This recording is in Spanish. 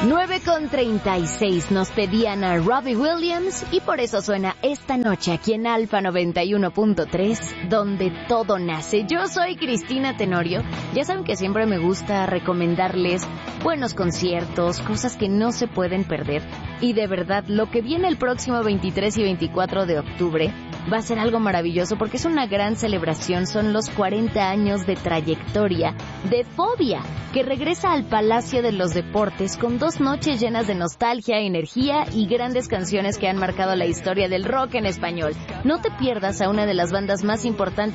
9:36 nos pedían a Robbie Williams y por eso suena esta noche aquí en Alfa 91.3, donde todo nace. Yo soy Cristina Tenorio. Ya saben que siempre me gusta recomendarles buenos conciertos, cosas que no se pueden perder. Y de verdad, lo que viene el próximo 23 y 24 de octubre va a ser algo maravilloso porque es una gran celebración. Son los 40 años de trayectoria de Fobia, que regresa al Palacio de los Deportes con 2 noches llenas de nostalgia, energía y grandes canciones que han marcado la historia del rock en español. No te pierdas a una de las bandas más importantes